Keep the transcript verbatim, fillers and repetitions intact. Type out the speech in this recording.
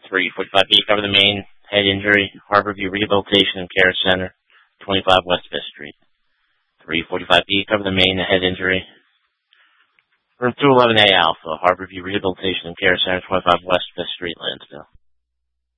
three forty-five B, cover the main head injury, Harborview Rehabilitation and Care Center, twenty-five West Fifth Street. three forty-five B, cover the main head injury, room two eleven A Alpha, Harborview Rehabilitation and Care Center, twenty-five West Fifth Street, Lansdale.